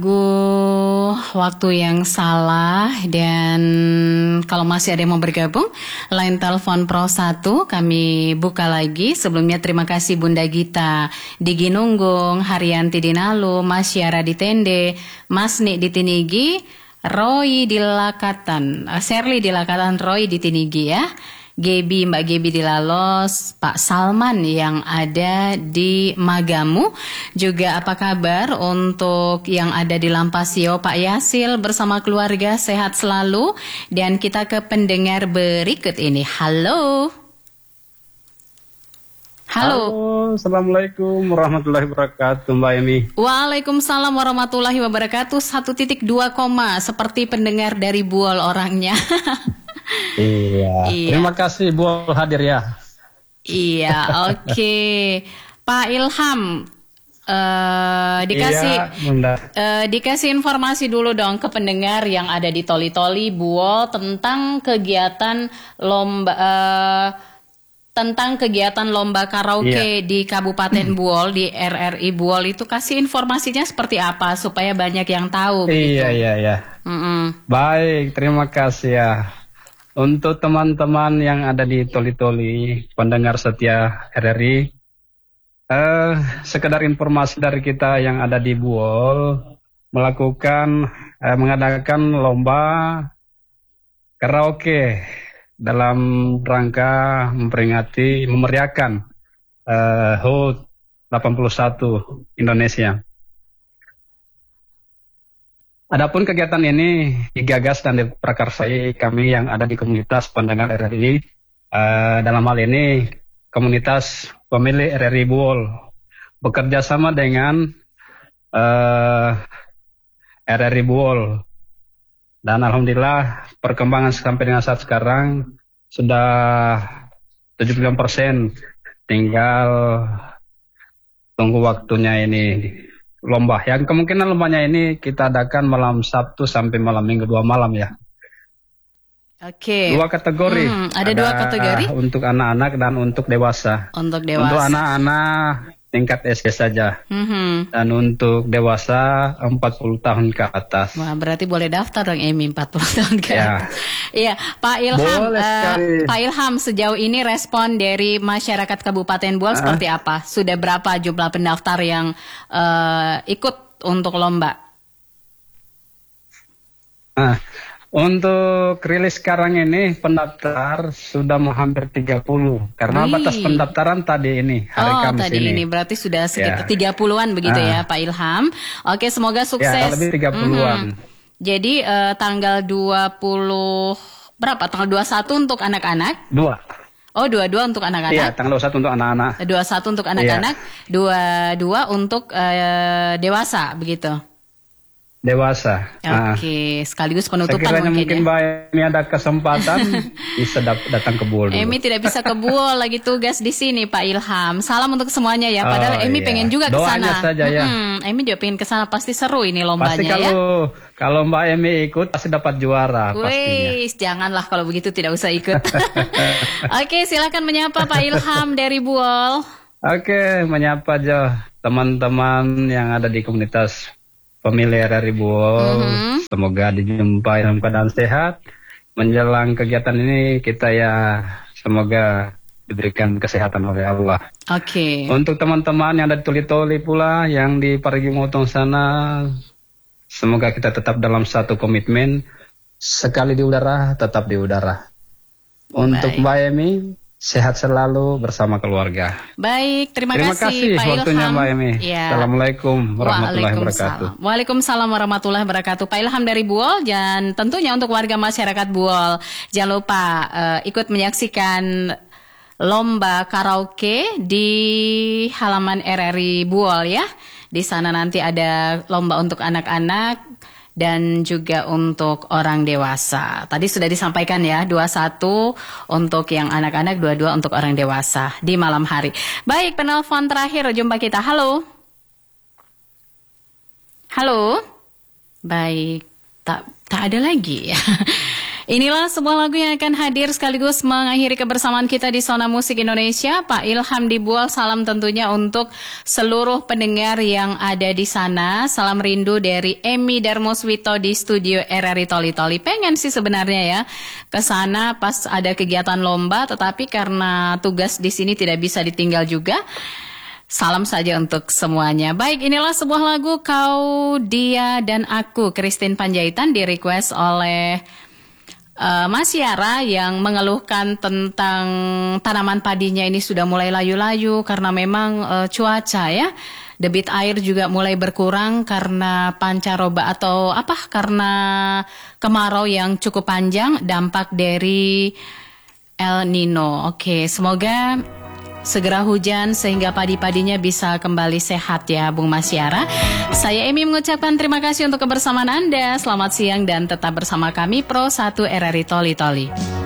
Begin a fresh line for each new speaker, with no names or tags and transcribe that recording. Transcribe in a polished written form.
Waktu yang salah. Dan kalau masih ada yang mau bergabung, line telepon Pro 1 kami buka lagi. Sebelumnya terima kasih Bunda Gita di Ginunggung, Haryanti di Nalu, Mas Syara di Tende, Mas Nik di Tinigi, Roy di Lakatan, Sherly di Lakatan, Roy di Tinigi ya, Gebi, Mbak Gebi di Lalos, Pak Salman yang ada di Magamu. Juga apa kabar untuk yang ada di Lampasio, Pak Yasil bersama keluarga, sehat selalu. Dan kita ke pendengar berikut ini. Halo. Halo.
Assalamualaikum warahmatullahi wabarakatuh, Mbak Emi.
Waalaikumsalam warahmatullahi wabarakatuh. 1.2, seperti pendengar dari Buol orangnya.
Iya. Terima kasih Bu hadir ya.
Iya, oke. Pak Ilham, dikasih informasi dulu dong ke pendengar yang ada di Toli-Toli Buol tentang kegiatan lomba karaoke di Kabupaten Buol, di RRI Buol itu. Kasih informasinya seperti apa supaya banyak yang tahu.
Iya. Baik, terima kasih ya. Untuk teman-teman yang ada di Toli-Toli, pendengar setia RRI, sekedar informasi dari kita yang ada di Buol, mengadakan lomba karaoke dalam rangka memeriahkan HUT 81 Indonesia. Adapun kegiatan ini digagas dan diprakarsai kami yang ada di komunitas pendengar RRI, dalam hal ini komunitas pemilih RRI Buol, bekerja sama dengan RRI Buol. Dan alhamdulillah perkembangan sampai dengan saat sekarang sudah 75%, tinggal tunggu waktunya ini lomba. Yang kemungkinan lombanya ini kita adakan malam Sabtu sampai malam Minggu 2 malam ya.
Oke.
2 kategori.
Ada 2 kategori
untuk anak-anak dan untuk dewasa.
Untuk dewasa.
Untuk anak-anak tingkat SD saja. Dan untuk dewasa 40 tahun ke atas.
Wah, berarti boleh daftar dong Emi 40 tahun ke atas. Iya, Pak Ilham. Pak Ilham, sejauh ini respon dari masyarakat Kabupaten Buol seperti apa? Sudah berapa jumlah pendaftar yang ikut untuk lomba? Untuk rilis sekarang ini pendaftar sudah hampir 30 karena batas pendaftaran tadi ini hari Kamis ini. Berarti sudah sekitar 30-an begitu ya Pak Ilham. Oke, semoga sukses. Ya, lebih 30-an. Jadi tanggal 20 berapa? Tanggal 21 untuk anak-anak? 2. Oh, 22 untuk anak-anak. Iya, tanggal 21 untuk anak-anak. 21 untuk anak-anak, 22 untuk dewasa begitu. Dewasa. Oke, sekaligus penutupan mungkin Mbak Emi ada kesempatan bisa datang ke Buol. Emi tidak bisa ke Buol, lagi tugas di sini Pak Ilham. Salam untuk semuanya ya. Padahal Emi pengen juga ke sana. Doanya saja ya. Emi juga pengen ke sana, pasti seru ini lombanya pasti kalau Mbak Emi ikut pasti dapat juara pastinya. Janganlah kalau begitu tidak usah ikut. Oke, silakan menyapa Pak Ilham dari Buol. Oke, menyapa aja teman-teman yang ada di komunitas pemilih RRI Buol, semoga dijumpai dalam keadaan sehat. Menjelang kegiatan ini kita semoga diberikan kesehatan oleh Allah. Oke. Untuk teman-teman yang ada di Toli-Toli pula, yang di Parigi Motong sana, semoga kita tetap dalam satu komitmen, sekali di udara, tetap di udara. Untuk Mbak Emi, sehat selalu bersama keluarga. Baik, terima kasih Pak waktunya Ilham. Mbak Emi. Ya. Assalamualaikum warahmatullahi wabarakatuh. Waalaikumsalam warahmatullahi wabarakatuh. Pak Ilham dari Buol, dan tentunya untuk warga masyarakat Buol, jangan lupa ikut menyaksikan lomba karaoke di halaman RRI Buol ya. Di sana nanti ada lomba untuk anak-anak dan juga untuk orang dewasa. Tadi sudah disampaikan ya, 21 untuk yang anak-anak, 22 untuk orang dewasa di malam hari. Baik, penelpon terakhir jumpa kita. Halo. Halo. Baik, tak ada lagi ya.
Inilah sebuah lagu yang akan hadir sekaligus mengakhiri kebersamaan kita di Zona Musik Indonesia. Pak Ilham Dibual, salam tentunya untuk seluruh pendengar yang ada di sana. Salam rindu dari Emi Darmoswito di studio RRI Toli Toli. Pengen sih sebenarnya ya ke sana pas ada kegiatan lomba, tetapi karena tugas di sini tidak bisa ditinggal juga. Salam saja untuk semuanya. Baik, inilah sebuah lagu Kau, Dia, dan Aku, Christine Panjaitan, di request oleh Mas Yara yang mengeluhkan tentang tanaman padinya ini sudah mulai layu-layu karena memang cuaca ya. Debit air juga mulai berkurang karena pancaroba atau karena kemarau yang cukup panjang, dampak dari El Nino. Oke, semoga segera hujan sehingga padi-padinya bisa kembali sehat ya Bung Masyara. Saya Emi mengucapkan terima kasih untuk kebersamaan Anda. Selamat siang dan tetap bersama kami Pro 1 RRI Toli Toli.